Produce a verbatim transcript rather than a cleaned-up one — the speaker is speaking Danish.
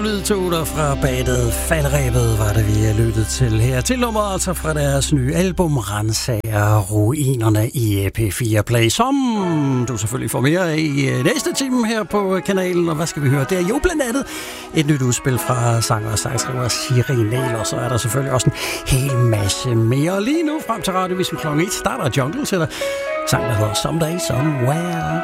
Lydtoner fra bandet Faldrebet var det, vi lyttede til her. Til nummer altså fra deres nye album Ransager Ruinerne i P fire Play, som du selvfølgelig får mere af i næste time her på kanalen. Og hvad skal vi høre? Det er jo blandt andet et nyt udspil fra sanger og sangskriver Siri Nail, og så er der selvfølgelig også en hel masse mere. Lige nu frem til radiovisen klokken et starter Jungle til dig. Sang, der hedder Someday Somewhere.